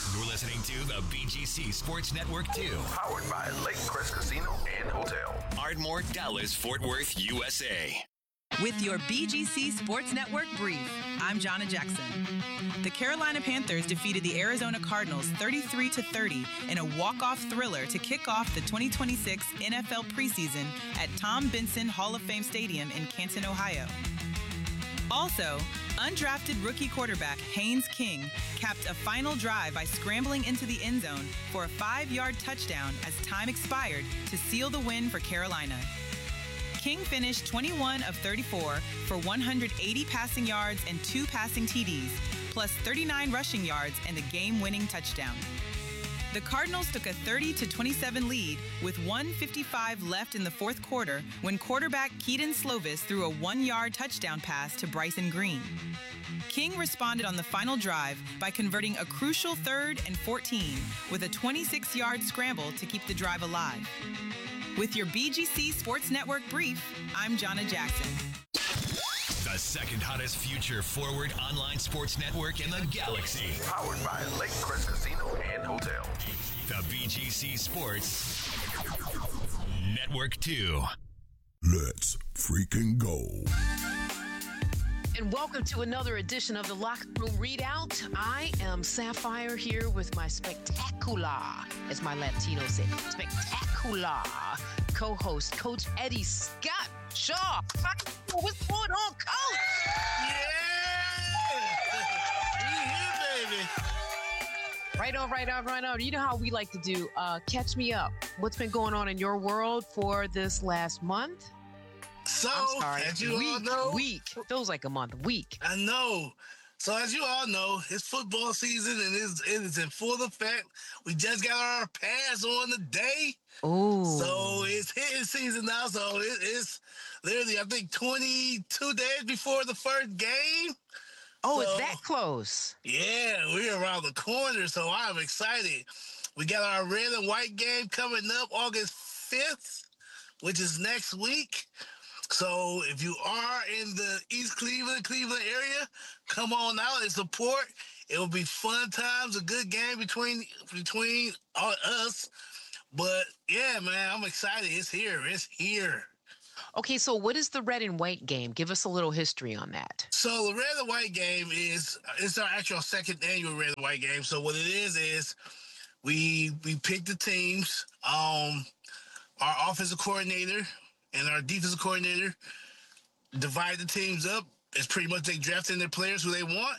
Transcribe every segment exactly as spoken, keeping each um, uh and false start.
You're listening to the B G C Sports Network two. Powered by Lake Crest Casino and Hotel. Ardmore, Dallas, Fort Worth, U S A. With your B G C Sports Network brief, I'm Jonna Jackson. The Carolina Panthers defeated the Arizona Cardinals thirty-three to thirty in a walk-off thriller to kick off the twenty twenty-six N F L preseason at Tom Benson Hall of Fame Stadium in Canton, Ohio. Also, undrafted rookie quarterback Haynes King capped a final drive by scrambling into the end zone for a five-yard touchdown as time expired to seal the win for Carolina. King finished twenty-one of thirty-four for one hundred eighty passing yards and two passing T Ds, plus thirty-nine rushing yards and the game-winning touchdown. The Cardinals took a thirty to twenty-seven lead with one fifty-five left in the fourth quarter when quarterback Keaton Slovis threw a one-yard touchdown pass to Bryson Green. King responded on the final drive by converting a crucial third and fourteen with a twenty-six-yard scramble to keep the drive alive. With your B G C Sports Network brief, I'm Jonna Jackson. The second hottest future forward online sports network in the galaxy. Powered by Lake Crest Casino and Hotel. The B G C Sports Network two. Let's freaking go. And welcome to another edition of the Locker Room Readout. I am Sapphire here with my spectacular, as my Latino say, spectacular co-host, Coach Eddie Scott Shaw. What's going on, Coach? Yeah! We here, baby. Right on, right on, right on. You know how we like to do. Uh, catch me up. What's been going on in your world for this last month? So, I'm sorry. as you week, all know, week feels like a month. Week. I know. So, as you all know, it's football season and it's, it is in full effect. We just got our pass on the day. Oh. So, it's hitting season now. So, it, it's literally, I think, twenty-two days before the first game. Oh, so, it's that close. Yeah, we're around the corner. So, I'm excited. We got our red and white game coming up August fifth, which is next week. So if you are in the East Cleveland, Cleveland area, come on out and support. It will be fun times, a good game between between all us. But yeah, man, I'm excited. It's here. It's here. Okay, so what is the red and white game? Give us a little history on that. So the red and white game is it's our actual second annual red and white game. So what it is is we we pick the teams. Um, our offensive coordinator and our defensive coordinator divide the teams up. It's pretty much they draft in their players who they want.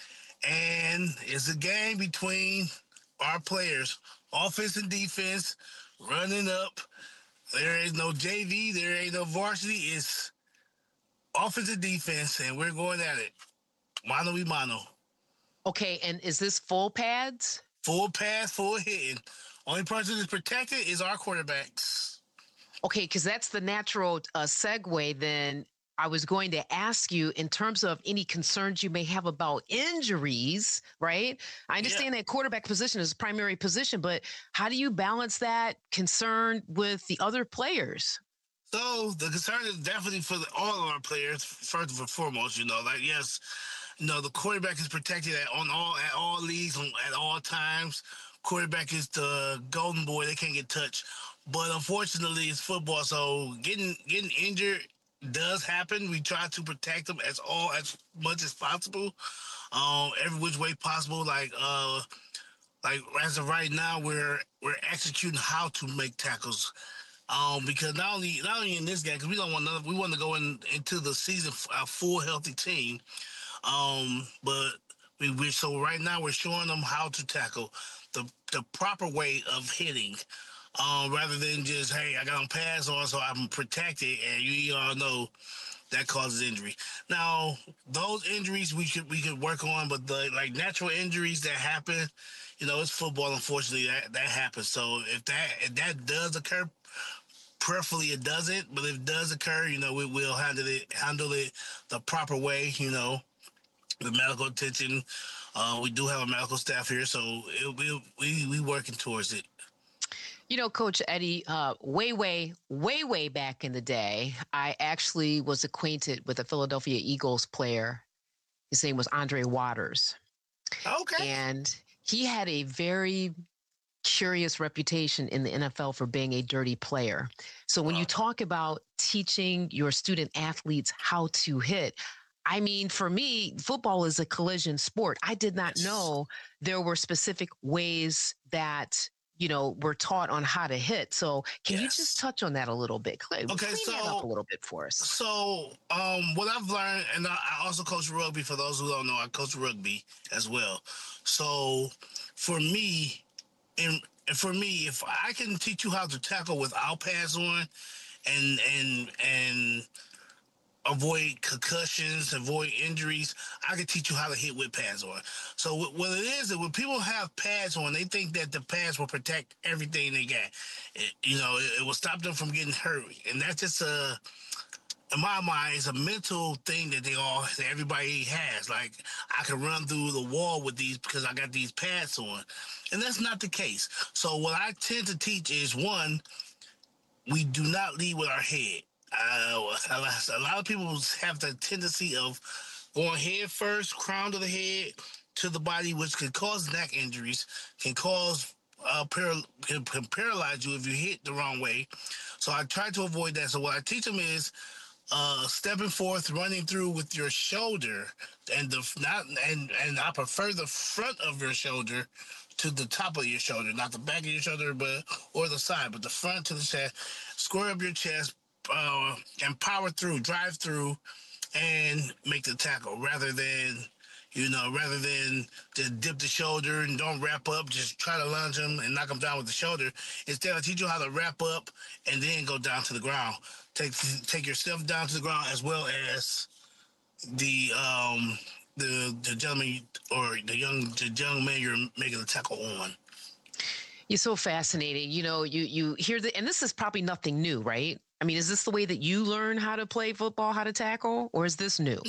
And it's a game between our players, offense and defense, running up. There is no J V. There ain't no varsity. It's offense and defense, and we're going at it. Mano y mano. Okay, and is this full pads? Full pass, full hitting. Only person that's protected is our quarterbacks. Okay, because that's the natural uh, segue. Then I was going to ask you in terms of any concerns you may have about injuries, right? I understand yeah. that quarterback position is a primary position, but how do you balance that concern with the other players? So the concern is definitely for the, all of our players, first and foremost, you know, like, yes, you know, the quarterback is protected at, on all, at all leagues, on, at all times. Quarterback is the golden boy. They can't get touched. But unfortunately, it's football, so getting getting injured does happen. We try to protect them as all as much as possible, um, every which way possible. Like uh, like as of right now, we're we're executing how to make tackles, um, because not only not only in this game, because we don't want another, we want to go in into the season a full healthy team, um, but we we so right now we're showing them how to tackle the the proper way of hitting. Um, rather than just, hey, I got them pads on so I'm protected, and you all know that causes injury. Now, those injuries we could we could work on, but the like natural injuries that happen, you know, it's football. Unfortunately, that that happens. So if that if that does occur, preferably it doesn't. But if it does occur, you know, we will handle it handle it the proper way. You know, the medical attention. Uh, we do have a medical staff here, so it, we we we working towards it. You know, Coach Eddie, uh, way, way, way, way back in the day, I actually was acquainted with a Philadelphia Eagles player. His name was Andre Waters. Okay. And he had a very curious reputation in the N F L for being a dirty player. So when you talk about teaching your student athletes how to hit, I mean, for me, football is a collision sport. I did not know there were specific ways that, you know, were taught on how to hit. So can you just Yes. touch on that a little bit? Clean, Okay, clean that so- up a little bit for us. So, um, what I've learned, and I, I also coach rugby. For those who don't know, I coach rugby as well. So, for me, and, and for me, if I can teach you how to tackle without pads on, and and and avoid concussions, avoid injuries, I can teach you how to hit with pads on. So what what it is, that when people have pads on, they think that the pads will protect everything they got. It, you know, it, it will stop them from getting hurt, and that's just a, in my mind, it's a mental thing that they all, that everybody has. Like, I can run through the wall with these because I got these pads on, and that's not the case. So what I tend to teach is, one, we do not lead with our head. Uh, a lot of people have the tendency of going head first, crown to the head, to the body, which can cause neck injuries, can cause uh, para- can, can paralyze you if you hit the wrong way. So I try to avoid that. So what I teach them is uh, stepping forth, running through with your shoulder, and the not and and I prefer the front of your shoulder to the top of your shoulder, not the back of your shoulder, but or the side, but the front to the chest. Square up your chest. Uh, and power through, drive through, and make the tackle rather than, you know, rather than just dip the shoulder and don't wrap up, just try to lunge them and knock them down with the shoulder. Instead, I teach you how to wrap up and then go down to the ground. Take take yourself down to the ground, as well as the um the the gentleman or the young the young man you're making the tackle on. You're so fascinating. You know, you you hear the, and this is probably nothing new, right? I mean, is this the way that you learn how to play football, how to tackle, or is this new?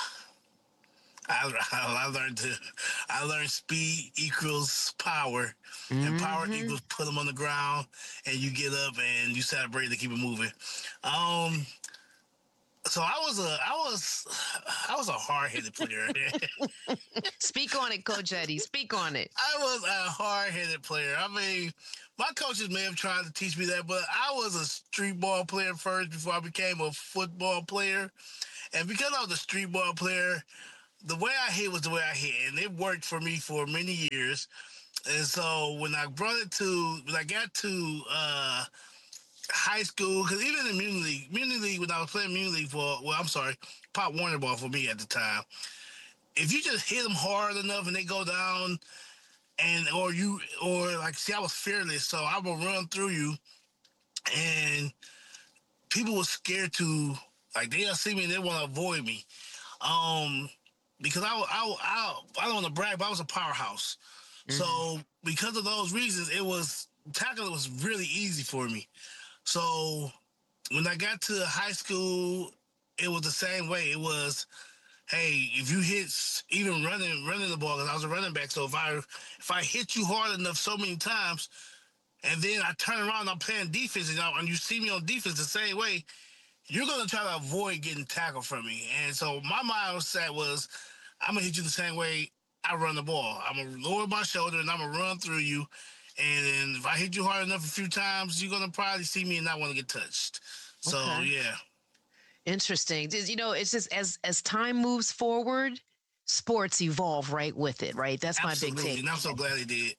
I, I learned to, I learned speed equals power, mm-hmm. and power equals put them on the ground, and you get up and you celebrate to keep it moving. Um, so I was a, I was, I was a hard-headed player. Speak on it, Coach Eddie. Speak on it. I was a hard-headed player. I mean, my coaches may have tried to teach me that, but I was a street ball player first before I became a football player. And because I was a street ball player, the way I hit was the way I hit, and it worked for me for many years. And so when I brought it to, when I got to uh, high school, because even in Muni League, Muni League, when I was playing Muni League for, well, I'm sorry, Pop Warner ball for me at the time, if you just hit them hard enough and they go down, and or you or like see, I was fearless, so I would run through you, and people were scared to, like, they'll see me and they want to avoid me, um, because I I I, I don't want to brag, but I was a powerhouse. Mm-hmm. So because of those reasons, it was tackling was really easy for me. So when I got to high school, it was the same way. It was, hey, if you hit, even running running the ball, because I was a running back, so if I if I hit you hard enough so many times, and then I turn around and I'm playing defense, and, I, and you see me on defense the same way, you're going to try to avoid getting tackled from me. And so my mindset was, I'm going to hit you the same way I run the ball. I'm going to lower my shoulder, and I'm going to run through you. And if I hit you hard enough a few times, you're going to probably see me and not want to get touched. So, okay. Yeah. Interesting. You know, it's just as as time moves forward, sports evolve right with it, right? That's Absolutely. my big thing. And I'm so glad they did.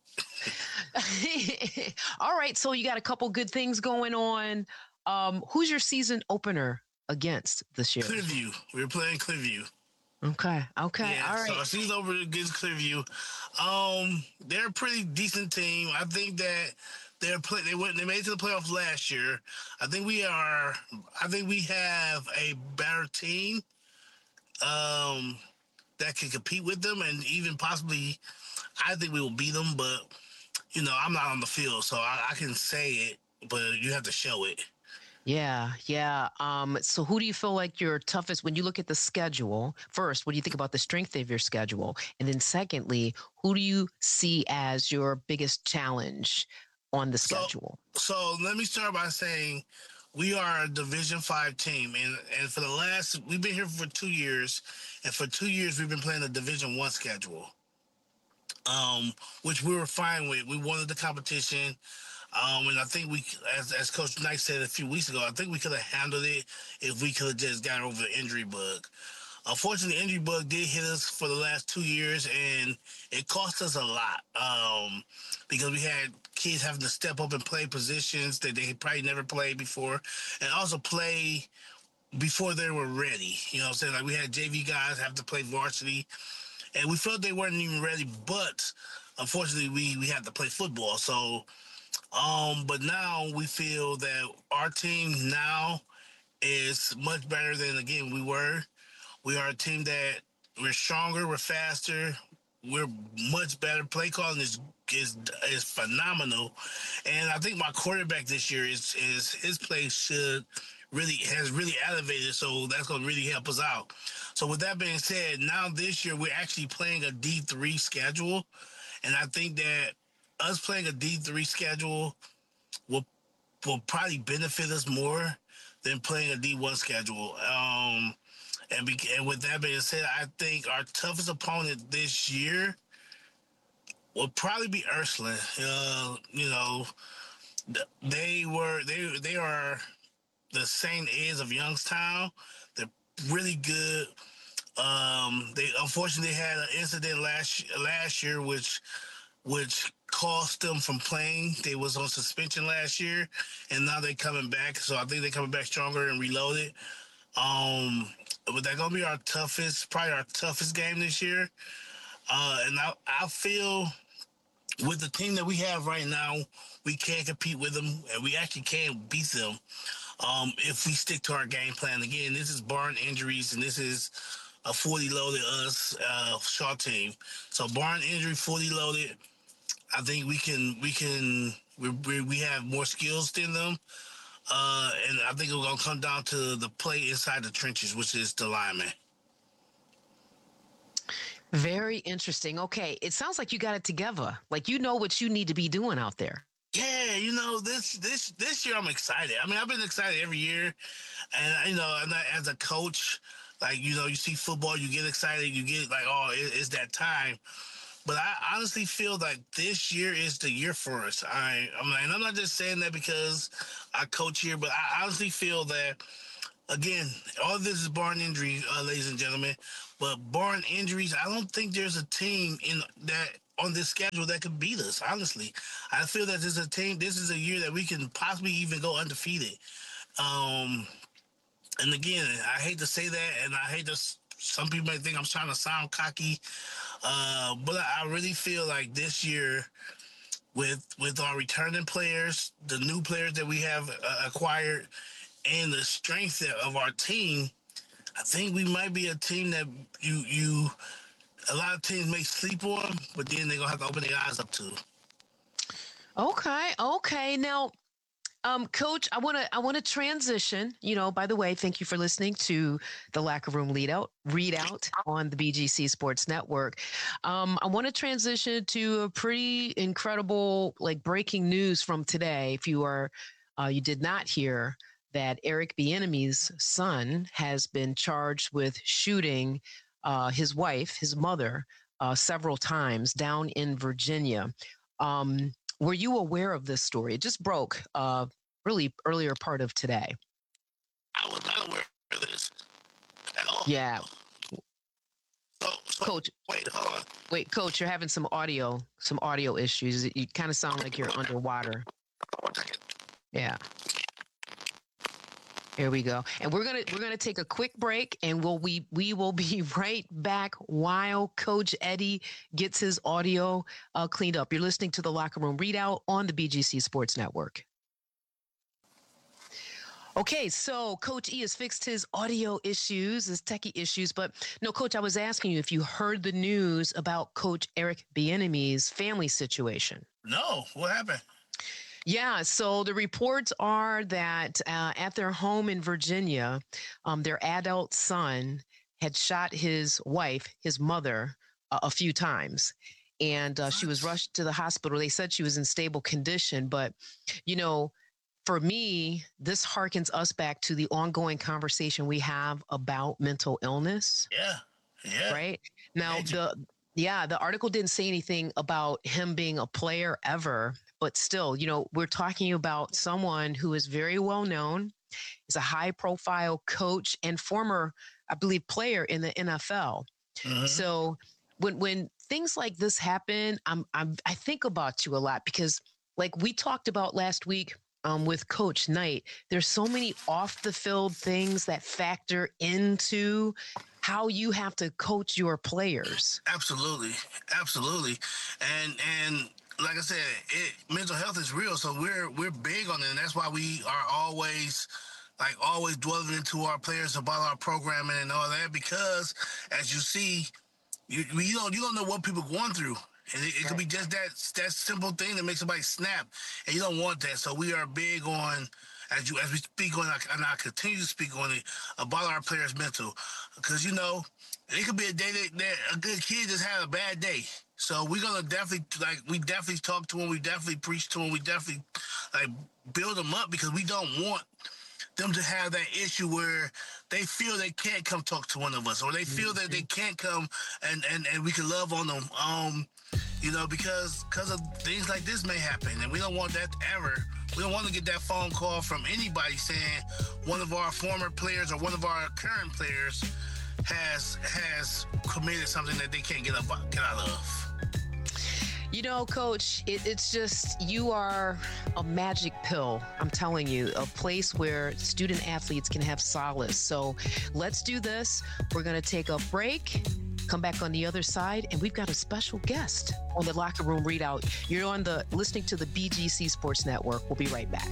All right. So you got a couple good things going on. Um, who's your season opener against this year? Clearview. We were playing Clearview. Okay. Okay. Yeah, all right. So our season opener against Clearview. Um, they're a pretty decent team. I think that they're play. They went. They made it to the playoffs last year. I think we are. I think we have a better team um, that can compete with them, and even possibly, I think we will beat them. But you know, I'm not on the field, so I, I can say it, but you have to show it. Yeah, yeah. Um, so who do you feel like your toughest, when you look at the schedule, first, what do you think about the strength of your schedule? And then secondly, who do you see as your biggest challenge on the schedule? So, so let me start by saying we are a Division Five team, and, and for the last, we've been here for two years, and for two years we've been playing a Division One schedule. um, which we were fine with. We wanted the competition. Um, and I think we, as, as Coach Knight said a few weeks ago, I think we could have handled it if we could have just got over the injury bug. Unfortunately, the injury bug did hit us for the last two years, and it cost us a lot um, because we had kids having to step up and play positions that they probably never played before, and also play before they were ready. You know what I'm saying? Like, we had J V guys have to play varsity, and we felt they weren't even ready, but unfortunately, we, we had to play football. So, um, but now we feel that our team now is much better than, again, we were. We are a team that we're stronger, we're faster, we're much better. Play calling is is is phenomenal, and I think my quarterback this year is is his play should really has really elevated. So that's going to really help us out. So with that being said, now this year we're actually playing a D three schedule, and I think that us playing a D three schedule will will probably benefit us more than playing a D one schedule. Um, And, be, and with that being said, I think our toughest opponent this year will probably be Ursuline. Uh, you know, they were they they are the same age of Youngstown. They're really good. Um, they unfortunately had an incident last last year, which which cost them from playing. They was on suspension last year, and now they're coming back. So I think they're coming back stronger and reloaded. Um, but that's gonna be our toughest, probably our toughest game this year. Uh, and I, I feel with the team that we have right now, we can compete with them, and we actually can beat them um, if we stick to our game plan. Again, this is barring injuries, and this is a fully loaded us uh, Shaw team. So barring injury, fully loaded, I think we can we can we we, we have more skills than them. Uh, and I think it's going to come down to the play inside the trenches, which is the lineman. Very interesting. Okay, it sounds like you got it together. Like, you know what you need to be doing out there. Yeah, you know, this this this year I'm excited. I mean, I've been excited every year. And, you know, and as a coach, like, you know, you see football, you get excited, you get like, oh, it, it's that time. But I honestly feel like this year is the year for us. I, I'm like, and I'm not just saying that because I coach here, but I honestly feel that, again, all of this is barring injury, uh, ladies and gentlemen. But barring injuries, I don't think there's a team in that on this schedule that could beat us. Honestly, I feel that this is a team. This is a year that we can possibly even go undefeated. Um, and again, I hate to say that, and I hate to. Some people may think I'm trying to sound cocky. Uh, but I really feel like this year, with with our returning players, the new players that we have uh, acquired, and the strength of our team, I think we might be a team that you you a lot of teams may sleep on, but then they're gonna have to open their eyes up to. Okay, okay. Now, Um, Coach, I want to I want to transition. You know, by the way, thank you for listening to the Locker Room Lead Out Readout on the B G C Sports Network. Um, I want to transition to a pretty incredible, like, breaking news from today. If you are uh, you did not hear that Eric Bieniemy's son has been charged with shooting uh, his wife, his mother, uh, several times down in Virginia. Um, Were you aware of this story? It just broke uh, really earlier part of today. I was not aware of this at all. Yeah. So, so, Coach, wait, hold on. wait, Coach, you're having some audio, some audio issues. You kind of sound like you're underwater. One second. Yeah. Here we go. And we're gonna we're gonna take a quick break, and we'll we we will be right back while Coach Eddie gets his audio uh, cleaned up. You're listening to the Locker Room Readout on the B G C Sports Network. Okay, so Coach E has fixed his audio issues, his techie issues, but no, Coach, I was asking you if you heard the news about Coach Eric Bieniemy's family situation. No, what happened? Yeah, so the reports are that uh, at their home in Virginia, um, their adult son had shot his wife, his mother, uh, a few times. And uh, she was rushed to the hospital. They said she was in stable condition. But, you know, for me, this harkens us back to the ongoing conversation we have about mental illness. Yeah, yeah. Right? Now, Major. the Yeah, the article didn't say anything about him being a player ever, but still, you know, we're talking about someone who is very well known, is a high profile coach and former, I believe, player in the N F L. Mm-hmm. So when when things like this happen, I'm, I'm I think about you a lot because, like we talked about last week um, with Coach Knight, there's so many off the field things that factor into how you have to coach your players. Absolutely. Absolutely. And, and like I said, it, mental health is real. So we're, we're big on it. And that's why we are always, like always dwelling into our players about our programming and all that, because as you see, you, you don't, you don't know what people are going through. And it, it right. could be just that, that simple thing that makes somebody snap, and you don't want that. So we are big on, as you as we speak on, and I continue to speak on it, about our players' mental, because you know it could be a day that, that a good kid just had a bad day. So we're gonna definitely like we definitely talk to them, we definitely preach to them, we definitely like build them up, because we don't want them to have that issue where they feel they can't come talk to one of us, or they feel mm-hmm. that they can't come and, and, and we can love on them. Um, you know, because because of things like this may happen, and we don't want that ever. We don't want to get that phone call from anybody saying one of our former players or one of our current players has has committed something that they can't get up get out of. You know, Coach, it, it's just, you are a magic pill. I'm telling you, a place where student athletes can have solace. So let's do this. We're going to take a break, come back on the other side, and we've got a special guest on the Locker Room Readout. You're on the listening to the B G C Sports Network. We'll be right back.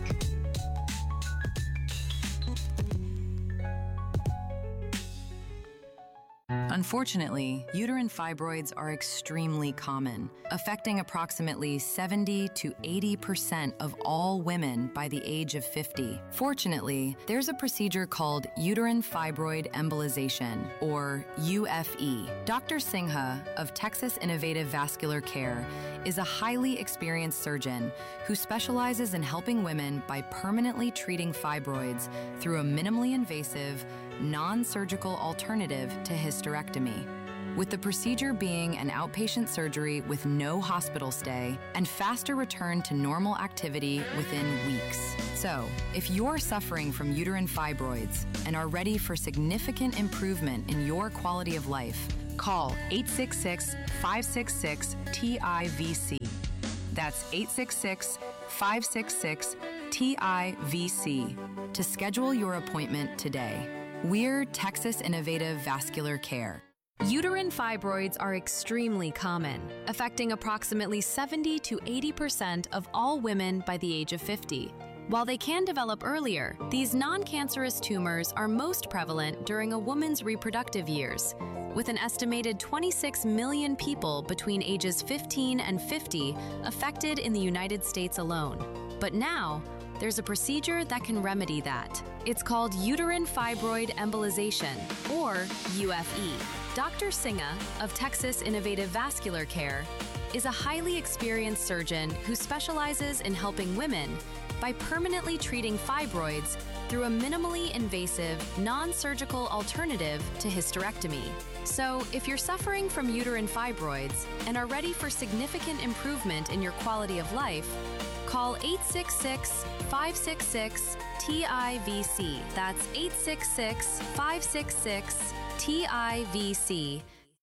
Unfortunately, uterine fibroids are extremely common, affecting approximately seventy to eighty percent of all women by the age of fifty. Fortunately, there's a procedure called uterine fibroid embolization, or U F E. Doctor Singha of Texas Innovative Vascular Care is a highly experienced surgeon who specializes in helping women by permanently treating fibroids through a minimally invasive, non-surgical alternative to hysterectomy, with the procedure being an outpatient surgery with no hospital stay and faster return to normal activity within weeks. So, if you're suffering from uterine fibroids and are ready for significant improvement in your quality of life, call eight six six, five six six, T I V C. That's eight six six, five six six, T I V C to schedule your appointment today. We're Texas Innovative Vascular Care. Uterine fibroids are extremely common, affecting approximately seventy to eighty percent of all women by the age of fifty. While they can develop earlier, these non-cancerous tumors are most prevalent during a woman's reproductive years, with an estimated twenty-six million people between ages fifteen and fifty affected in the United States alone. But now, there's a procedure that can remedy that. It's called uterine fibroid embolization, or U F E. Doctor Singha of Texas Innovative Vascular Care is a highly experienced surgeon who specializes in helping women by permanently treating fibroids through a minimally invasive, non-surgical alternative to hysterectomy. So, if you're suffering from uterine fibroids and are ready for significant improvement in your quality of life, call eight six six, five six six, T I V C. That's eight six six, five six six, T I V C.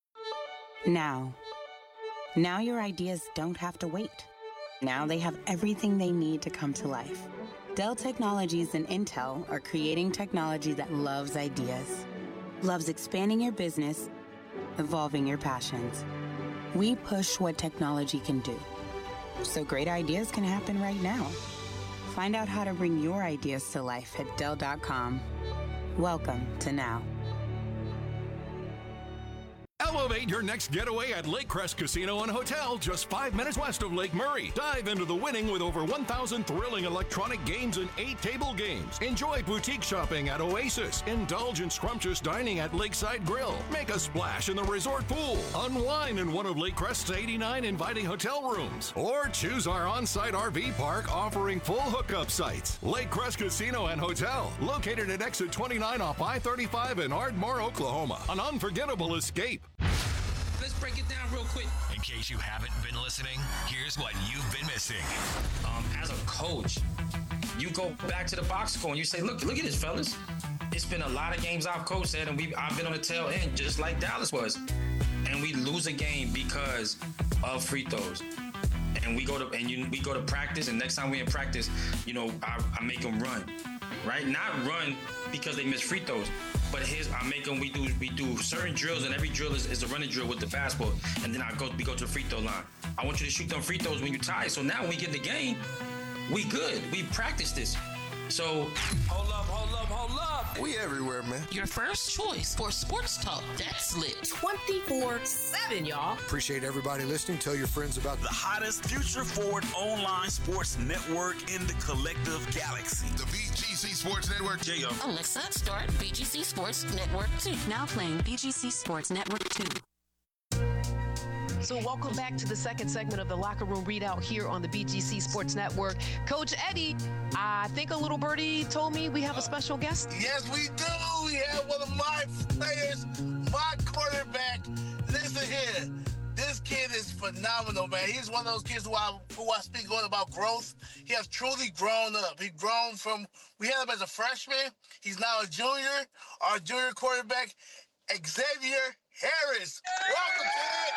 Now. Now your ideas don't have to wait. Now they have everything they need to come to life. Dell Technologies and Intel are creating technology that loves ideas, loves expanding your business, evolving your passions. We push what technology can do, so great ideas can happen right now. Find out how to bring your ideas to life at Dell dot com. Welcome to Now. Elevate your next getaway at Lake Crest Casino and Hotel, just five minutes west of Lake Murray. Dive into the winning with over one thousand thrilling electronic games and eight table games. Enjoy boutique shopping at Oasis. Indulge in scrumptious dining at Lakeside Grill. Make a splash in the resort pool. Unwind in one of Lake Crest's eighty-nine inviting hotel rooms. Or choose our on-site R V park offering full hookup sites. Lake Crest Casino and Hotel, located at exit twenty-nine off I thirty-five in Ardmore, Oklahoma. An unforgettable escape. Let's break it down real quick. In case you haven't been listening, here's what you've been missing. Um, as a coach, you go back to the box score and you say, look, look at this, fellas. It's been a lot of games I've coached at, and we I've been on the tail end, just like Dallas was. And we lose a game because of free throws. And we go to and you, we go to practice, and next time we in practice, you know, I, I make them run, right? Not run because they miss free throws, but his I make them. We do we do certain drills, and every drill is, is a running drill with the fastball, and then I go we go to the free throw line. I want you to shoot them free throws when you're tired. So now when we get in the game, we good. We practice this. So hold up, hold up, hold up. We everywhere, man. Your first choice for sports talk that's lit twenty-four seven, y'all. Appreciate everybody listening. Tell your friends about the hottest future forward online sports network in the collective galaxy. The B G C Sports Network. Yeah, yo. Alexa, start B G C Sports Network two. Now playing B G C Sports Network two. So welcome back to the second segment of the Locker Room Readout here on the B G C Sports Network. Coach Eddie, I think a little birdie told me we have a special guest. Yes, we do. We have one of my players, my quarterback. Listen here. This kid is phenomenal, man. He's one of those kids who I, who I speak on about growth. He has truly grown up. He grown from, we had him as a freshman. He's now a junior. Our junior quarterback, Xavier Harris. Welcome, kid.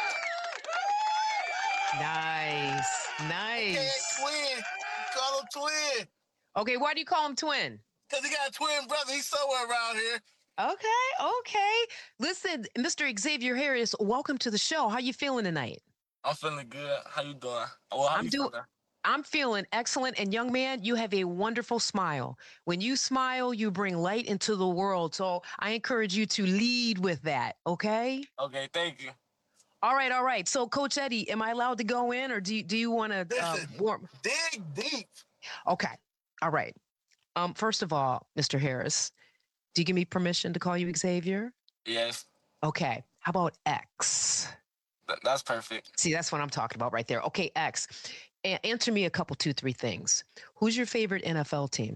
Nice, nice. Okay, twin. Call him twin. Okay, why do you call him twin? Because he got a twin brother. He's somewhere around here. Okay, okay. Listen, Mister Xavier Harris, welcome to the show. How you feeling tonight? I'm feeling good. How you doing? Well, how I'm you doing. feeling? I'm feeling excellent. And young man, you have a wonderful smile. When you smile, you bring light into the world. So I encourage you to lead with that. Okay. Okay. Thank you. All right, all right. So, Coach Eddie, am I allowed to go in, or do you, do you want to uh, warm? Dig deep. Okay. All right. Um. First of all, Mister Harris, do you give me permission to call you Xavier? Yes. Okay. How about X? Th- that's perfect. See, that's what I'm talking about right there. Okay, X. A- answer me a couple, two, three things. Who's your favorite N F L team?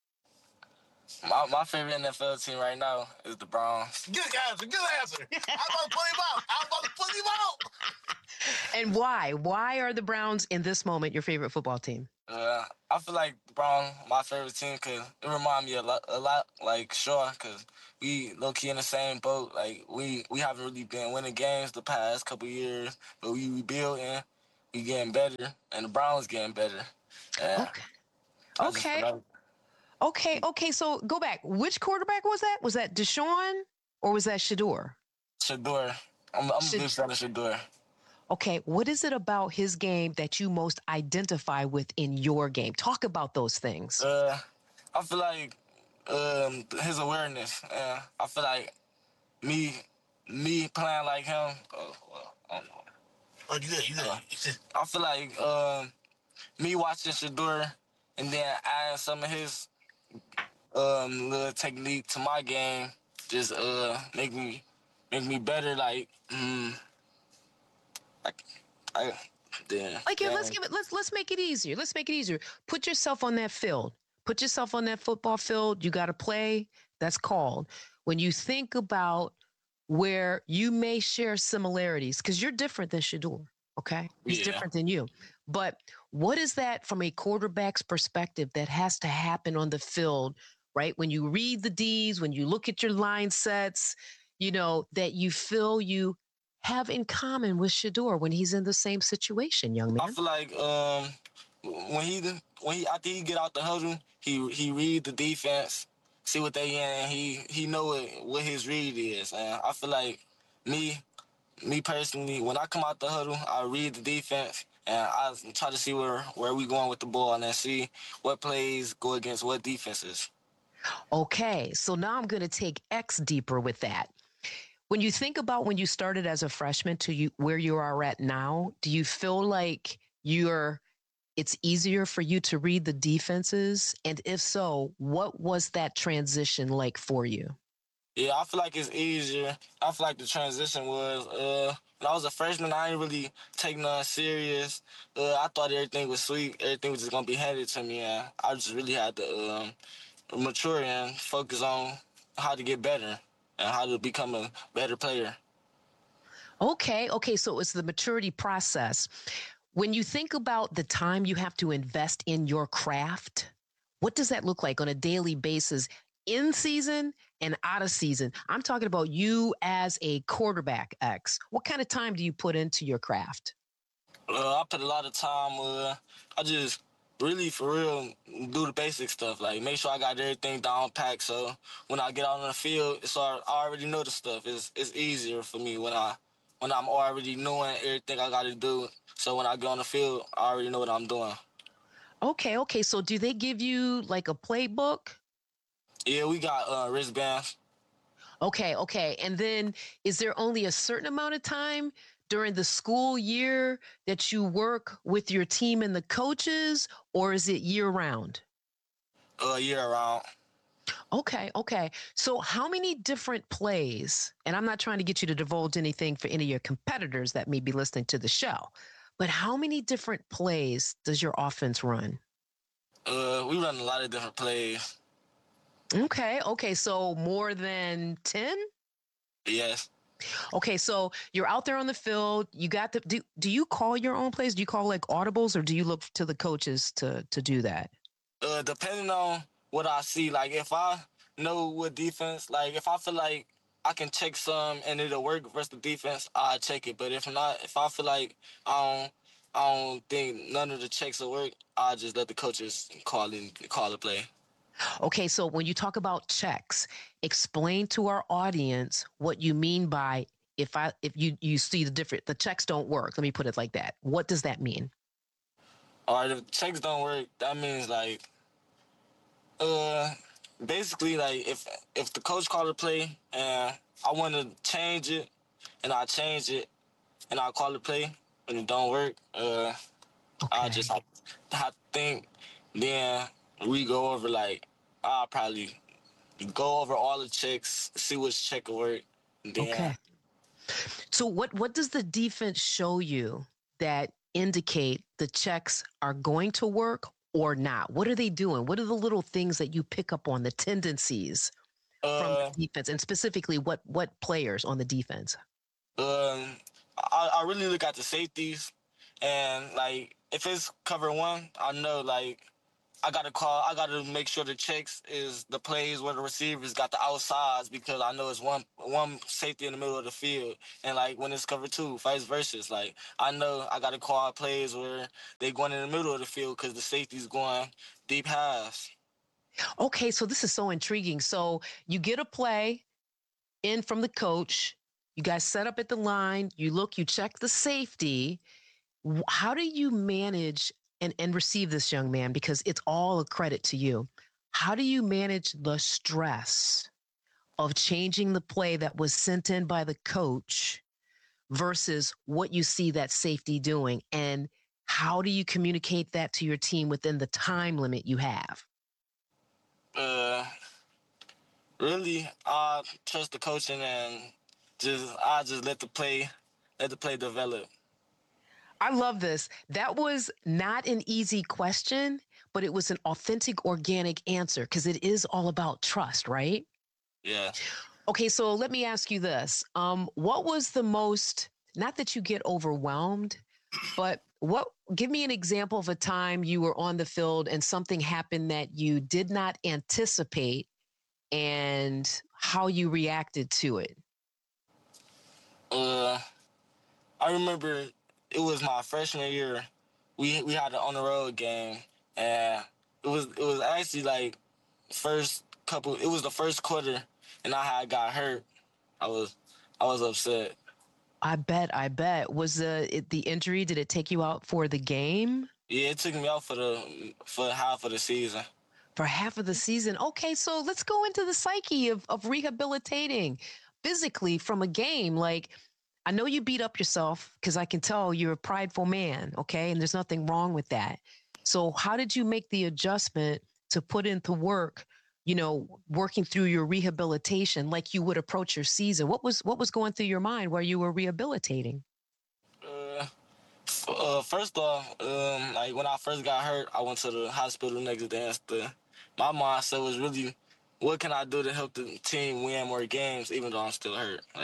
My, my favorite N F L team right now is the Browns. Good answer. Good answer. I'm about to put him out. I'm about to put him out. And why? Why are the Browns in this moment your favorite football team? Uh, I feel like the Browns my favorite team because it reminds me a lot, a lot like Shaw because we low-key in the same boat. Like, we, we haven't really been winning games the past couple years, but we rebuilding, we getting better, and the Browns getting better. Yeah. Okay. Okay. Okay, okay, so go back. Which quarterback was that? Was that Deshaun or was that Shedeur? Shedeur. I'm, I'm Sh- a big fan of Shedeur. Okay, what is it about his game that you most identify with in your game? Talk about those things. Uh, I feel like um, his awareness. Uh, I feel like me me playing like him. Oh, well, I don't know. Oh, you good, you good. Uh, I feel like um, me watching Shedeur and then adding some of his um little technique to my game just uh make me make me better like mm, like I then Like, yeah, let's give it let's let's make it easier. Let's make it easier. Put yourself on that field. Put yourself on that football field. You got to play. That's called. When you think about where you may share similarities, because you're different than Shedeur, okay? He's Yeah. different than you. But what is that from a quarterback's perspective that has to happen on the field, right? When you read the D's, when you look at your line sets, you know, that you feel you have in common with Shedeur when he's in the same situation, young man? I feel like um when he when he after he get out the huddle, he he read the defense, see what they in, and he he know what, what his read is. And I feel like me me personally, when I come out the huddle, I read the defense and I try to see where where we going with the ball and then see what plays go against what defenses. Okay, so now I'm going to take X deeper with that. When you think about when you started as a freshman to you where you are at now, do you feel like you're it's easier for you to read the defenses? And if so, what was that transition like for you? Yeah, I feel like it's easier. I feel like the transition was, uh, when I was a freshman, I didn't really take nothing serious. Uh, I thought everything was sweet. Everything was just going to be handed to me. And I just really had to um, mature and focus on how to get better and how to become a better player. Okay, okay, so it's the maturity process. When you think about the time you have to invest in your craft, what does that look like on a daily basis, in season and out of season? I'm talking about you as a quarterback, X. What kind of time do you put into your craft? Uh, I put a lot of time. Uh, I just really, for real, do the basic stuff. Like, make sure I got everything down packed. So when I get out on the field, it's all, I already know the stuff. It's it's easier for me when I when I'm already knowing everything I got to do. So when I get on the field, I already know what I'm doing. Okay, okay. So do they give you like a playbook? Yeah, we got uh, wristbands. Okay, okay. And then is there only a certain amount of time during the school year that you work with your team and the coaches, or is it year round? Uh, year round. Okay, okay. So how many different plays, and I'm not trying to get you to divulge anything for any of your competitors that may be listening to the show, but how many different plays does your offense run? Uh, we run a lot of different plays. Okay, okay. So more than ten? Yes. Okay, so you're out there on the field. You got the. Do, do you call your own plays? Do you call like audibles, or do you look to the coaches to to do that? Uh, depending on what I see, like if I know what defense, like if I feel like I can check some and it'll work versus the defense, I check it. But if not, if I feel like I don't, I don't think none of the checks will work, I just let the coaches call in, call the play. Okay, so when you talk about checks, explain to our audience what you mean by if I if you you see the different the checks don't work. Let me put it like that. What does that mean? All right, if checks don't work, that means like uh basically like if if the coach called a play and I want to change it and I change it and I call the play and it don't work, uh okay. I just have, have to think, then we go over like I'll probably go over all the checks, see which check will work. Then okay. So what what does the defense show you that indicate the checks are going to work or not? What are they doing? What are the little things that you pick up on, the tendencies uh, from the defense, and specifically what what players on the defense? Um, I, I really look at the safeties, and like if it's cover one, I know like I gotta call. I gotta make sure the checks is the plays where the receivers got the outsides, because I know it's one one safety in the middle of the field, and like when it's cover two, vice versa. Like I know I gotta call plays where they going in the middle of the field because the safety's going deep halves. Okay, so this is so intriguing. So you get a play in from the coach. You guys set up at the line. You look. You check the safety. How do you manage and, and receive this, young man, because it's all a credit to you? How do you manage the stress of changing the play that was sent in by the coach versus what you see that safety doing? And how do you communicate that to your team within the time limit you have? Uh, really, I trust the coaching and just I just let the play, let the play develop. I love this. That was not an easy question, but it was an authentic, organic answer, because it is all about trust, right? Yeah. Okay, so let me ask you this. Um, what was the most, not that you get overwhelmed, but what, give me an example of a time you were on the field and something happened that you did not anticipate and how you reacted to it. Uh, I remember it was my freshman year. We we had an on the road game, and it was it was actually like first couple. It was the first quarter, and I had got hurt. I was I was upset. I bet. I bet. Was the it, the injury? Did it take you out for the game? Yeah, it took me out for the for half of the season. For half of the season. Okay, so let's go into the psyche of of rehabilitating physically from a game. Like, I know you beat up yourself, because I can tell you're a prideful man, okay? And there's nothing wrong with that. So how did you make the adjustment to put into work, you know, working through your rehabilitation like you would approach your season? What was what was going through your mind while you were rehabilitating? Uh, uh, first off, um, like when I first got hurt, I went to the hospital next day and stuff. My mindset was really, what can I do to help the team win more games, even though I'm still hurt? Like,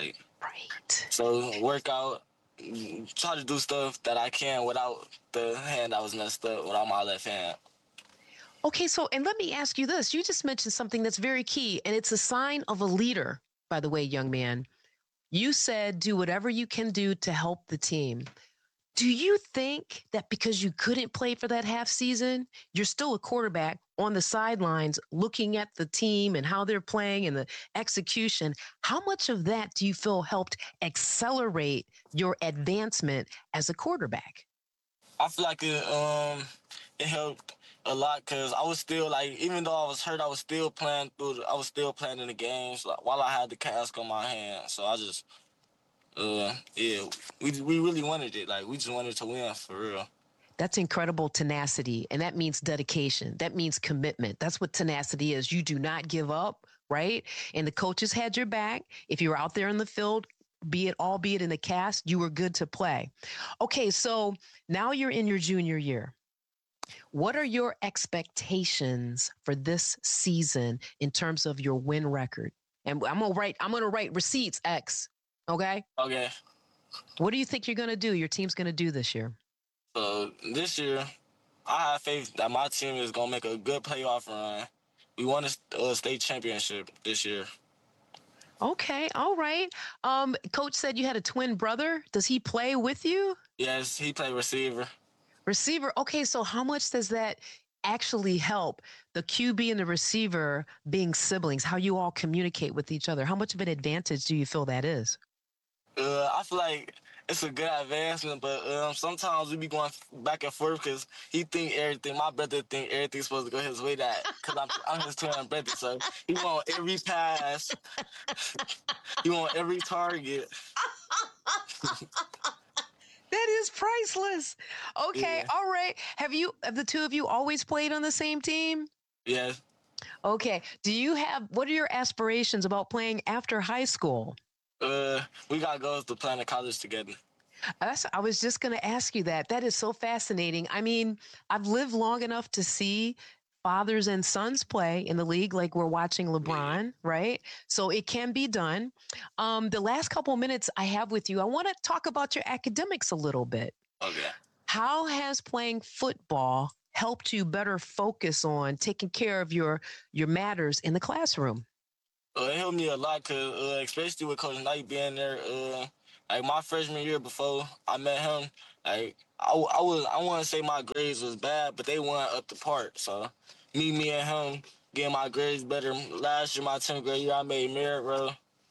Right. So work out, try to do stuff that I can without the hand that was messed up, without my left hand. Okay, so, and let me ask you this. You just mentioned something that's very key, and it's a sign of a leader, by the way, young man. You said do whatever you can do to help the team. Do you think that because you couldn't play for that half season, you're still a quarterback on the sidelines looking at the team and how they're playing and the execution? How much of that do you feel helped accelerate your advancement as a quarterback? I feel like it um it helped a lot because I was still like, even though I was hurt, I was still playing through. The, I was still playing in the games like, while I had the cast on my hand. So I just, uh, yeah, we we really wanted it. Like we just wanted to win for real. That's incredible tenacity, and that means dedication. That means commitment. That's what tenacity is. You do not give up, right? And the coaches had your back. If you were out there in the field, be it albeit in the cast, you were good to play. Okay, so now you're in your junior year. What are your expectations for this season in terms of your win record? And I'm gonna write. I'm gonna write receipts X. Okay. Okay. What do you think you're gonna do? Your team's gonna do this year. So this year, I have faith that my team is gonna make a good playoff run. We won a uh, state championship this year. Okay. All right. Um, Coach said you had a twin brother. Does he play with you? Yes, he played receiver. Receiver. Okay, so how much does that actually help the Q B and the receiver being siblings, how you all communicate with each other? How much of an advantage do you feel that is? Uh, I feel like it's a good advancement, but um, sometimes we be going back and forth because he think everything. My brother think everything's supposed to go his way. That because I'm, I'm his twin brother, so he want every pass, he want every target. That is priceless. Okay, Yeah. all right. Have you, have the two of you always played on the same team? Yes. Okay. Do you have, what are your aspirations about playing after high school? Uh, we got goals to plan to college together. That's, I was just going to ask you that. That is so fascinating. I mean, I've lived long enough to see fathers and sons play in the league like we're watching LeBron, yeah. right? So it can be done. Um, the last couple of minutes I have with you, I want to talk about your academics a little bit. Okay. How has playing football helped you better focus on taking care of your your matters in the classroom? Uh, it helped me a lot, cause uh, especially with Coach Knight being there. Uh, like my freshman year before I met him, like I, I was I want to say my grades was bad, but they weren't up to par. So me, me and him getting my grades better. Last year, my tenth grade year, I made merit row.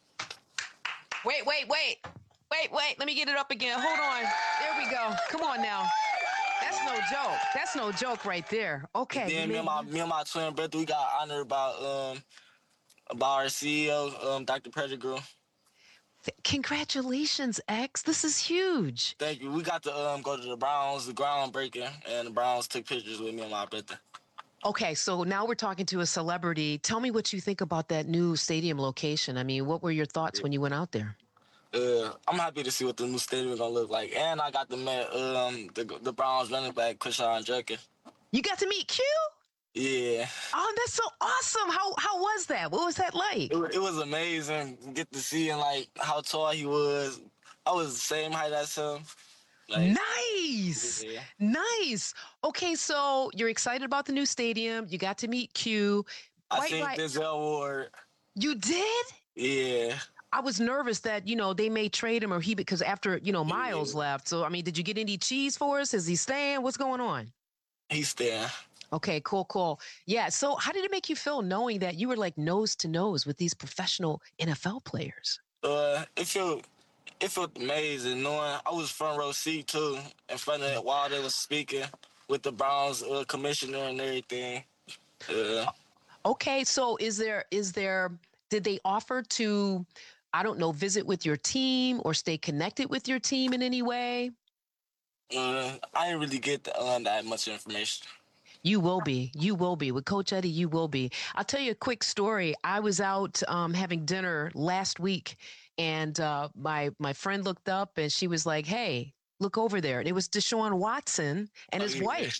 Wait, wait, wait, wait, wait. Let me get it up again. Hold on. There we go. Come on now. That's no joke. That's no joke right there. Okay. And then me and my me and my twin brother, we got honored by um by our C E O, um Doctor Pettigrew. Congratulations, X. This is huge. Thank you. We got to um go to the Browns, the groundbreaking, and the Browns took pictures with me and my brother. Okay, so now we're talking to a celebrity. Tell me what you think about that new stadium location. I mean, what were your thoughts yeah. when you went out there? Uh, I'm happy to see what the new stadium is gonna look like, and I got to meet um the the Browns running back Quinshon Judkins. You got to meet Q? Yeah. Oh, that's so awesome. How how was that? What was that like? It, it was amazing. Get to see him, like how tall he was. I was the same height as him. Like, nice. Yeah. Nice. Okay, so you're excited about the new stadium. You got to meet Q. I think right. Denzel Ward. You did? Yeah. I was nervous that, you know, they may trade him or he, because after, you know, Miles yeah. left. So, I mean, did you get any cheese for us? Is he staying? What's going on? He's staying. Okay, cool, cool. Yeah. So how did it make you feel knowing that you were like nose to nose with these professional N F L players? Uh, it felt, it felt amazing knowing I was front row seat too, in front of it while they was speaking with the Browns uh, commissioner and everything. Uh, okay. So is there, is there, did they offer to, I don't know, visit with your team or stay connected with your team in any way? Uh, I didn't really get the, uh, that much information. You will be. You will be. With Coach Eddie, you will be. I'll tell you a quick story. I was out um, having dinner last week, and uh, my my friend looked up, and she was like, hey, look over there. And it was Deshaun Watson and his oh, wife.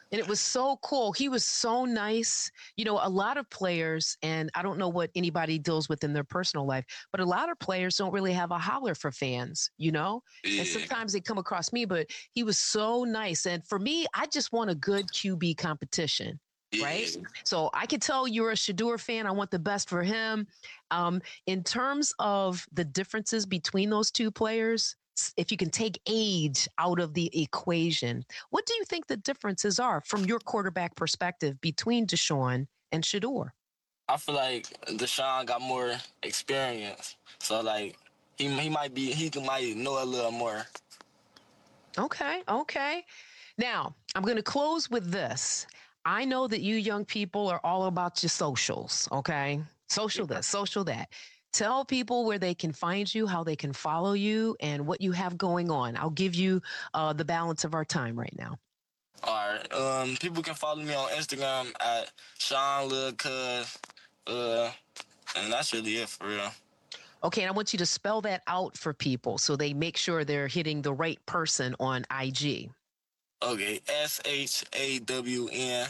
And it was so cool. He was so nice. You know, a lot of players, and I don't know what anybody deals with in their personal life, but a lot of players don't really have a holler for fans, you know? Yeah. And sometimes they come across me, but he was so nice. And for me, I just want a good Q B competition. Yeah. Right. So I can tell you're a Shedeur fan. I want the best for him. Um, in terms of the differences between those two players, if you can take age out of the equation, what do you think the differences are from your quarterback perspective between Deshaun and Shedeur? I feel like Deshaun got more experience. So, like, he he might be, he might know a little more. Okay, okay. Now, I'm going to close with this. I know that you young people are all about your socials, okay? Social this, social that. Tell people where they can find you, how they can follow you, and what you have going on. I'll give you uh, the balance of our time right now. All right. Um, people can follow me on Instagram at Sean Lil Cuz, uh, and that's really it for real. Okay, and I want you to spell that out for people so they make sure they're hitting the right person on I G. Okay, S H A W N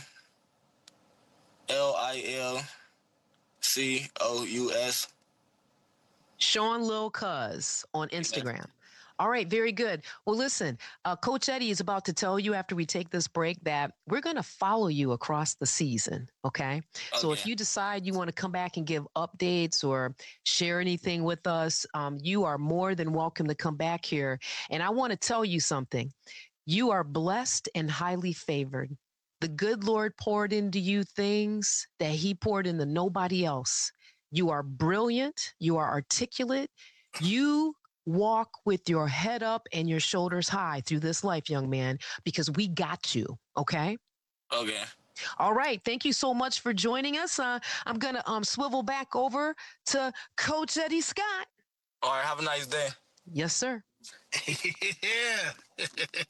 L I L C O U S. Sean Lil Cuz on Instagram. All right, very good. Well, listen, uh, Coach Eddie is about to tell you after we take this break that we're going to follow you across the season, okay? okay? So if you decide you want to come back and give updates or share anything with us, um, you are more than welcome to come back here. And I want to tell you something. You are blessed and highly favored. The good Lord poured into you things that he poured into nobody else. You are brilliant. You are articulate. You walk with your head up and your shoulders high through this life, young man, because we got you. Okay? Okay. All right. Thank you so much for joining us. Uh, I'm going to um, swivel back over to Coach Eddie Scott. All right. Have a nice day. Yes, sir. Yeah.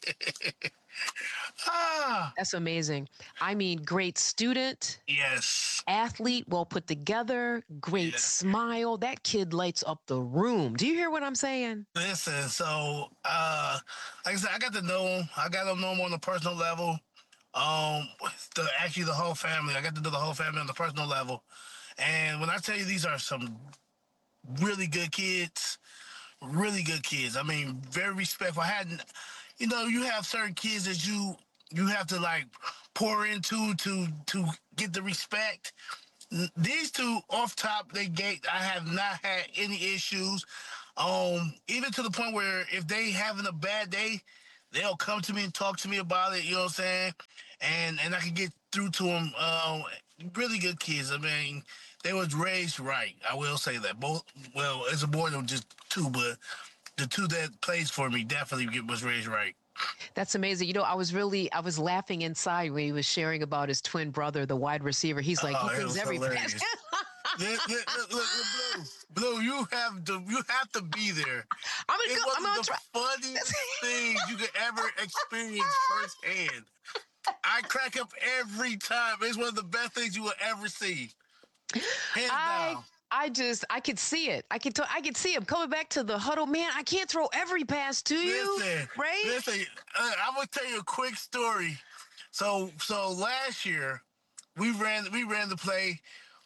ah. That's amazing. I mean, great student. Yes. Athlete, well put together, great yeah. smile. That kid lights up the room. Do you hear what I'm saying? Listen, so uh, like I said, I got to know him. I got to know him on a personal level. Um, the, actually, the whole family. I got to know the whole family on the personal level. And when I tell you these are some really good kids, really good kids. I mean, very respectful. I hadn't, you know, you have certain kids that you you have to like pour into to to get the respect. These two off top they gate, I have not had any issues. Um, even to the point where if they having a bad day, they'll come to me and talk to me about it. You know what I'm saying? And and I can get through to them. Um, really good kids. I mean, they was raised right. I will say that. Both, well, as a boy, there was just two, but the two that plays for me definitely was raised right. That's amazing. You know, I was really, I was laughing inside when he was sharing about his twin brother, the wide receiver. He's like, oh, he thinks every pass. look, look, look, look, Blue, Blue, you have to, you have to be there. I'm gonna it go. was I'm gonna the try. funniest thing you could ever experience firsthand. I crack up every time. It's one of the best things you will ever see. Hands I, down. I just, I could see it. I could, t- I could see him coming back to the huddle. Man, I can't throw every pass to you, listen, right? Listen, uh, I'm gonna tell you a quick story. So, so last year, we ran, we ran the play.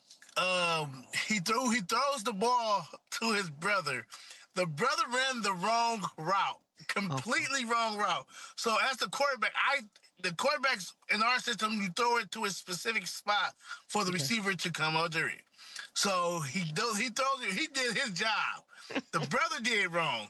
Um, he threw, he throws the ball to his brother. The brother ran the wrong route, completely okay. wrong route. So as the quarterback, I. The quarterbacks in our system, you throw it to a specific spot for the okay. receiver to come under it. So he does. He throws it. He did his job. The brother did wrong.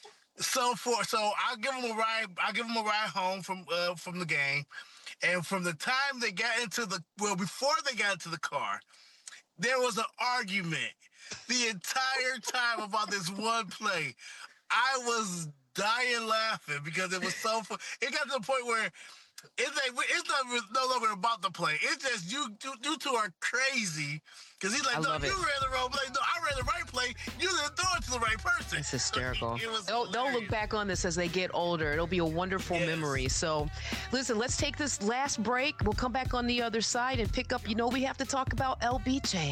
So for so I give him a ride. I give him a ride home from uh, from the game, and from the time they got into the well, before they got into the car, there was an argument the entire time about this one play. I was dying laughing because it was so fun. It got to the point where. It's like it's not no longer about the play. It's just you, you, you two are crazy because he's like, I no, you it. ran the wrong play. No, I ran the right play. You didn't throw it to the right person. It's hysterical. So it they'll, they'll look back on this as they get older. It'll be a wonderful yes. memory. So, listen, let's take this last break. We'll come back on the other side and pick up. You know, we have to talk about L B J.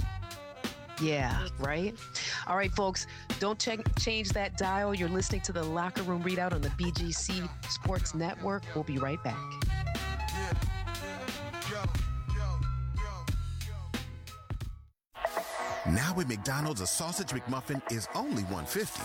Yeah, right? All right, folks, don't check, change that dial. You're listening to the Locker Room Readout on the B G C Sports Network. We'll be right back. Yeah. Now at McDonald's, a sausage McMuffin is only one fifty.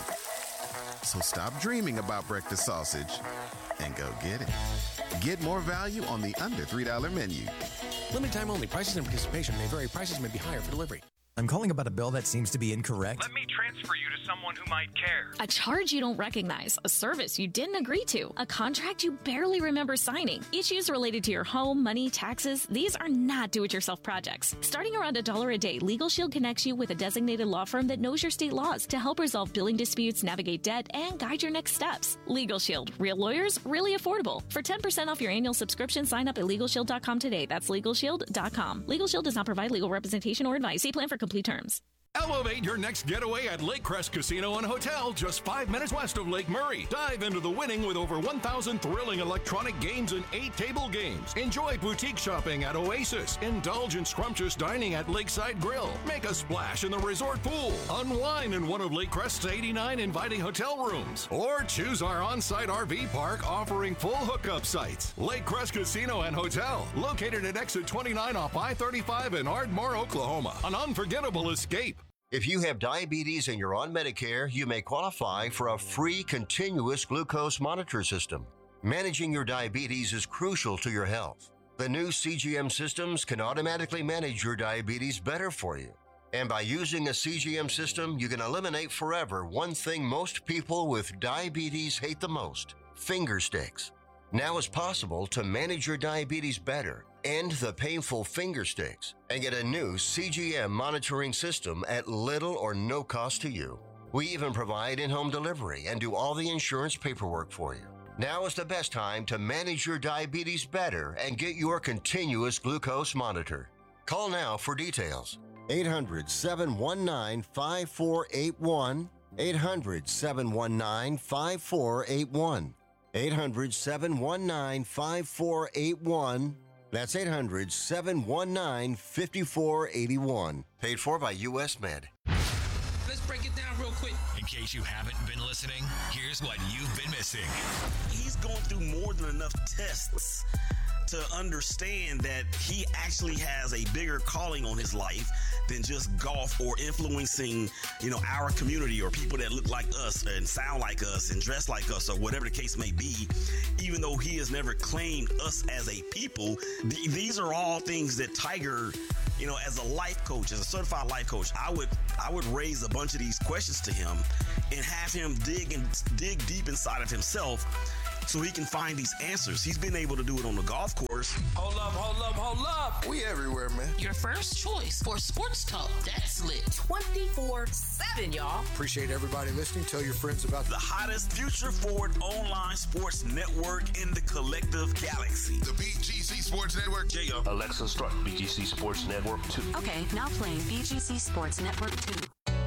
So stop dreaming about breakfast sausage and go get it. Get more value on the under three dollar menu. Limited time only. Prices and participation may vary. Prices may be higher for delivery. I'm calling about a bill that seems to be incorrect. Let me transfer you to someone who might care. A charge you don't recognize, a service you didn't agree to, a contract you barely remember signing. Issues related to your home, money, taxes, these are not do-it-yourself projects. Starting around a dollar a day, Legal Shield connects you with a designated law firm that knows your state laws to help resolve billing disputes, navigate debt, and guide your next steps. Legal Shield. Real lawyers, really affordable. For ten percent off your annual subscription, sign up at legal shield dot com today. That's legal shield dot com. Legal Shield does not provide legal representation or advice. See plan for complete terms. Elevate your next getaway at Lake Crest Casino and Hotel, just five minutes west of Lake Murray. Dive into the winning with over one thousand thrilling electronic games and eight table games. Enjoy boutique shopping at Oasis. Indulge in scrumptious dining at Lakeside Grill. Make a splash in the resort pool. Unwind in one of Lake Crest's eighty-nine inviting hotel rooms. Or choose our on-site R V park offering full hookup sites. Lake Crest Casino and Hotel, located at exit twenty-nine off I thirty-five in Ardmore, Oklahoma. An unforgettable escape. If you have diabetes and you're on Medicare, you may qualify for a free continuous glucose monitor system. Managing your diabetes is crucial to your health. The new C G M systems can automatically manage your diabetes better for you. And by using a C G M system, you can eliminate forever one thing most people with diabetes hate the most: finger sticks. Now it's possible to manage your diabetes better, end the painful finger sticks, and get a new C G M monitoring system at little or no cost to you. We even provide in-home delivery and do all the insurance paperwork for you. Now is the best time to manage your diabetes better and get your continuous glucose monitor. Call now for details. eight hundred, seven one nine, five four eight one. eight hundred, seven one nine, five four eight one. eight hundred, seven one nine, five four eight one. That's eight hundred, seven one nine, five four eight one. Paid for by U S Med. Let's break it down real quick. In case you haven't been listening, here's what you've been missing. He's going through more than enough tests to understand that he actually has a bigger calling on his life than just golf or influencing, you know, our community or people that look like us and sound like us and dress like us or whatever the case may be. Even though he has never claimed us as a people, th- these are all things that Tiger, you know, as a life coach, as a certified life coach, I would I would raise a bunch of these questions to him and have him dig and dig deep inside of himself so he can find these answers. He's been able to do it on the golf course. Hold up, hold up, hold up. We everywhere, man. Your first choice for sports talk that's lit twenty-four seven, y'all. Appreciate everybody listening. Tell your friends about the hottest future forward online sports network in the collective galaxy. The B G C Sports Network. Yeah, yo. Alexa, start B G C Sports Network two. Okay, now playing B G C Sports Network two.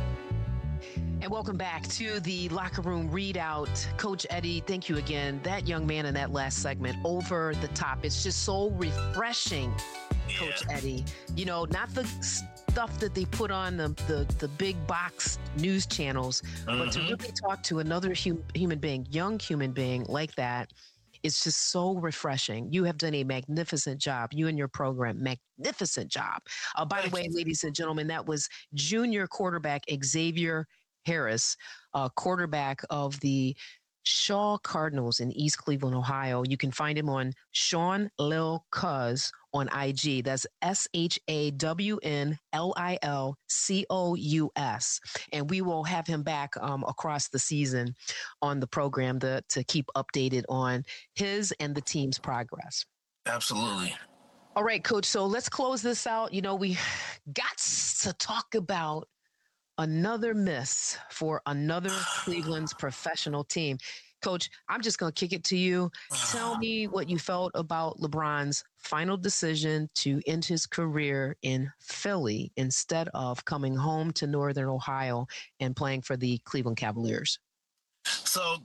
And welcome back to the Locker Room Readout. Coach Eddie, thank you again. That young man in that last segment, over the top. It's just so refreshing, yeah. Coach Eddie. You know, not the stuff that they put on the the, the big box news channels, mm-hmm. but to really talk to another hum, human being, young human being like that, it's just so refreshing. You have done a magnificent job. You and your program, magnificent job. Uh, by the way, ladies and gentlemen, that was junior quarterback Xavier Harris, uh, quarterback of the Shaw Cardinals in East Cleveland, Ohio. You can find him on Sean Lil Cuz on I G. That's S H A W N L I L C O U S. And we will have him back um, across the season on the program to, to keep updated on his and the team's progress. Absolutely. All right, Coach. So let's close this out. You know, we got to talk about another miss for another Cleveland's professional team. Coach, I'm just going to kick it to you. Tell me what you felt about LeBron's final decision to end his career in Philly instead of coming home to Northern Ohio and playing for the Cleveland Cavaliers. So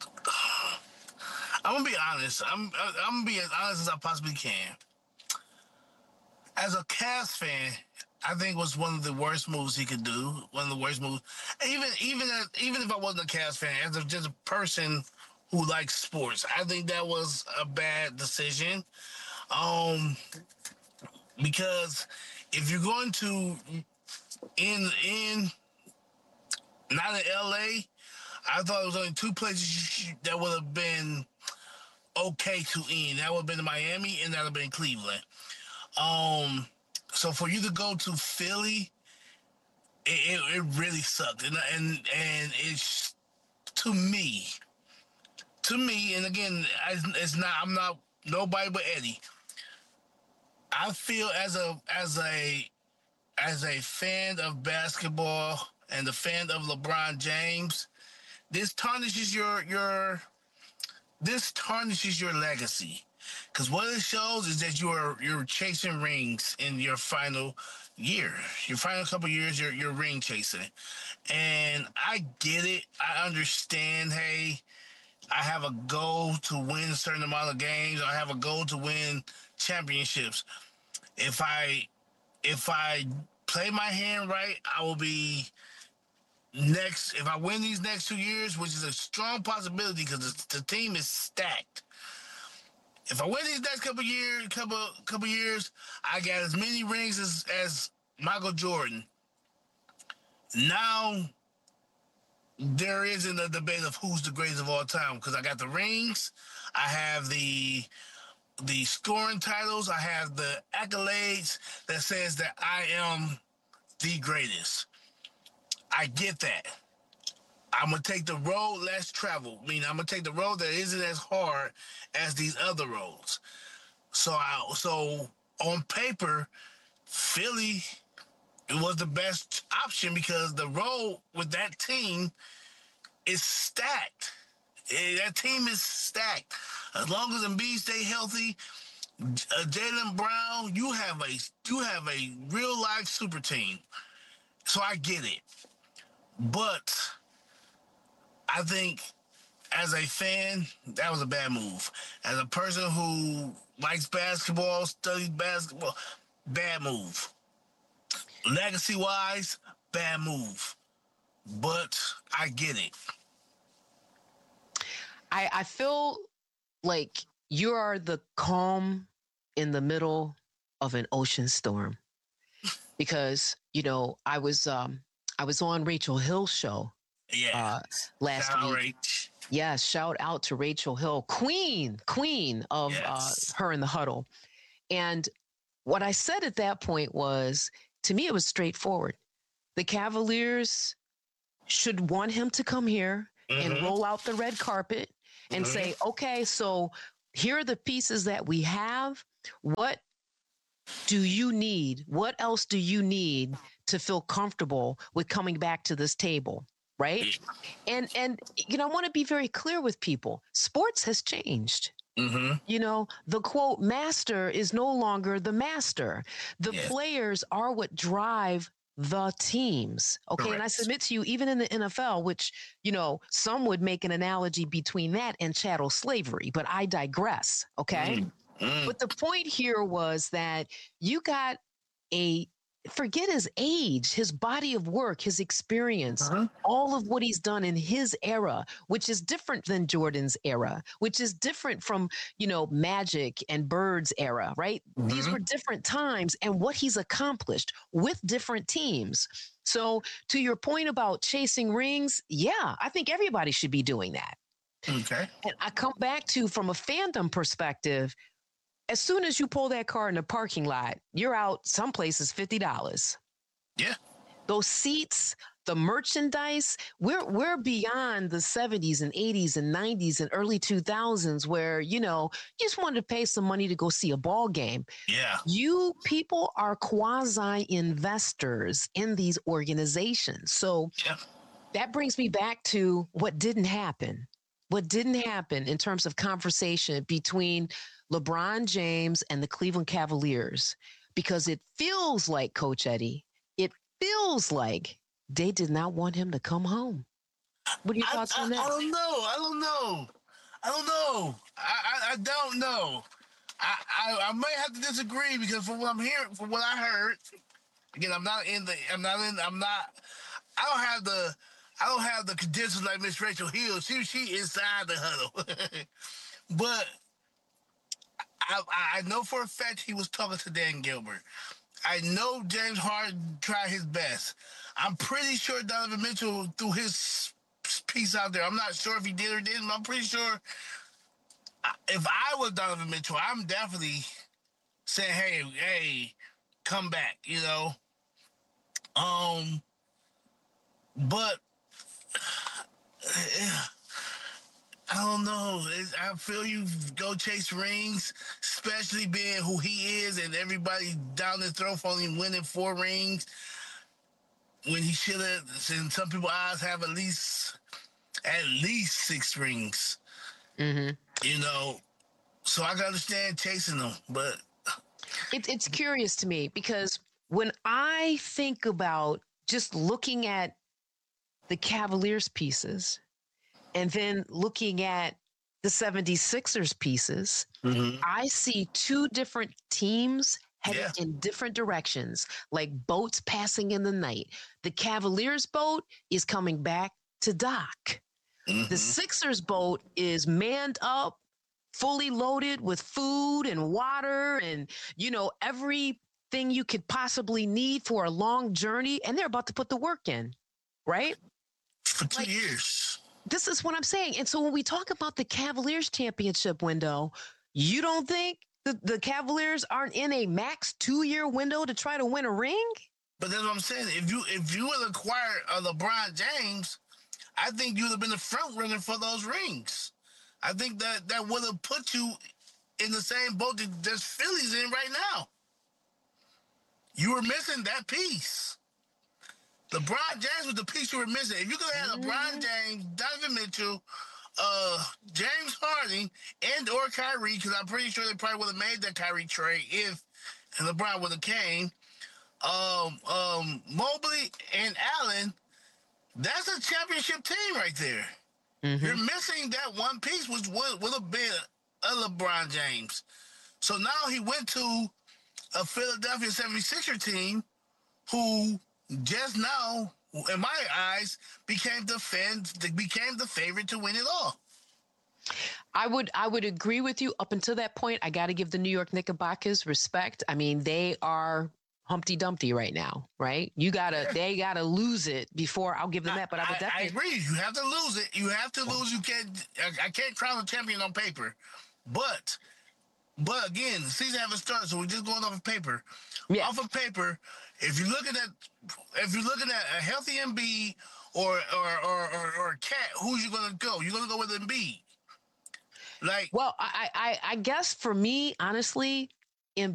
I'm going to be honest. I'm, I'm going to be as honest as I possibly can. As a Cavs fan, I think was one of the worst moves he could do. One of the worst moves. Even even as, even if I wasn't a Cavs fan, as a, just a person who likes sports, I think that was a bad decision. Um, because if you're going to in in not in L A, I thought it was only two places that would have been okay to end. That would have been Miami, and that would have been Cleveland. Um, so for you to go to Philly, it, it, it really sucked, and and and it's to me, to me, and again, it's not. I'm not nobody but Eddie. I feel as a as a as a fan of basketball and a fan of LeBron James, this tarnishes your your this tarnishes your legacy. Because what it shows is that you're you're chasing rings in your final year. Your final couple years, you're you're ring chasing. And I get it. I understand, hey, I have a goal to win a certain amount of games. I have a goal to win championships. If I if I play my hand right, I will be next. If I win these next two years, which is a strong possibility because the, the team is stacked. If I win these next couple years, couple couple years, I got as many rings as, as Michael Jordan. Now there isn't a debate of who's the greatest of all time because I got the rings, I have the the scoring titles, I have the accolades that says that I am the greatest. I get that. I'm going to take the road less traveled. I mean, I'm going to take the road that isn't as hard as these other roads. So, I, so on paper, Philly was the best option because the road with that team is stacked. That team is stacked. As long as Embiid stay healthy, uh, Jaylen Brown, you have a you have a real life super team. So I get it, but I think as a fan, that was a bad move. As a person who likes basketball, studies basketball, bad move. Legacy-wise, bad move. But I get it. I, I feel like you are the calm in the middle of an ocean storm. Because, you know, I was um, I was on Rachel Hill's show. Yeah. Uh, last shout week. Rach. Yeah, shout out to Rachel Hill, queen, queen of yes. uh, Her in the Huddle. And what I said at that point was, to me, it was straightforward. The Cavaliers should want him to come here mm-hmm. and roll out the red carpet and mm-hmm. say, okay, so here are the pieces that we have. What do you need? What else do you need to feel comfortable with coming back to this table? Right. And, and, you know, I want to be very clear with people. Sports has changed. Mm-hmm. You know, the quote master is no longer the master. The yes. players are what drive the teams. Okay. Correct. And I submit to you, even in the N F L, which, you know, some would make an analogy between that and chattel slavery, but I digress. Okay. Mm-hmm. But the point here was that you got a forget his age, his body of work, his experience, uh-huh. all of what he's done in his era, which is different than Jordan's era, which is different from, you know, Magic and Bird's era, right? Mm-hmm. These were different times and what he's accomplished with different teams. So to your point about chasing rings, yeah, I think everybody should be doing that. Okay. And I come back to, from a fandom perspective, as soon as you pull that car in the parking lot, you're out some places fifty dollars. Yeah. Those seats, the merchandise, we're we're beyond the seventies and eighties and nineties and early two thousands where, you know, you just wanted to pay some money to go see a ball game. Yeah. You people are quasi-investors in these organizations. So yeah. that brings me back to what didn't happen. What didn't happen in terms of conversation between LeBron James and the Cleveland Cavaliers, because it feels like, Coach Eddie, it feels like they did not want him to come home. What are your thoughts I, on I, that? I don't know. I don't know. I don't know. I, I, I don't know. I, I I might have to disagree because from what I'm hearing, from what I heard, again, I'm not in the, I'm not in, I'm not, I don't have the, I don't have the credentials like Miss Rachel Hill. She she inside the huddle, but I, I know for a fact he was talking to Dan Gilbert. I know James Harden tried his best. I'm pretty sure Donovan Mitchell threw his piece out there. I'm not sure if he did or didn't, but I'm pretty sure if I was Donovan Mitchell, I'm definitely saying, hey, hey, come back, you know? Um, but I don't know. I feel you go chase rings, especially being who he is and everybody down his throat for only winning four rings when he should have, in some people's eyes, have at least at least six rings. Mm-hmm. You know, so I can understand chasing them, but it, it's curious to me because when I think about just looking at the Cavaliers pieces and then looking at the seventy-sixers pieces, mm-hmm. I see two different teams heading yeah. in different directions, like boats passing in the night. The Cavaliers boat is coming back to dock. Mm-hmm. The Sixers boat is manned up, fully loaded with food and water and, you know, everything you could possibly need for a long journey. And they're about to put the work in, right? For two like, years. This is what I'm saying. And so when we talk about the Cavaliers championship window, you don't think the, the Cavaliers aren't in a max two-year window to try to win a ring? But that's what I'm saying. If you if you would acquire a LeBron James, I think you would have been the front runner for those rings. I think that that would have put you in the same boat that there's Philly's in right now. You were missing that piece. LeBron James was the piece you were missing. If you could have had LeBron James, Donovan Mitchell, uh, James Harden, and or Kyrie, because I'm pretty sure they probably would have made that Kyrie trade if LeBron would have came. Um, um, Mobley and Allen, that's a championship team right there. Mm-hmm. You're missing that one piece, which would, would have been a LeBron James. So now he went to a Philadelphia seventy-sixer team who just now, in my eyes, became the fan, became the favorite to win it all. I would I would agree with you up until that point. I got to give the New York Knickerbockers respect. I mean, they are Humpty Dumpty right now, right? You gotta, yeah. they gotta lose it before I'll give them that. But I, I would definitely I agree. You have to lose it. You have to lose. You can't. I, I can't crown a champion on paper, but, but again, the season haven't started, so we're just going off of paper. Yeah. Off of paper, if you're looking at, if you're looking at a healthy Embiid or or or or, or a Cat, who's you gonna go? You're gonna go with Embiid. Like, well, I I I guess for me, honestly,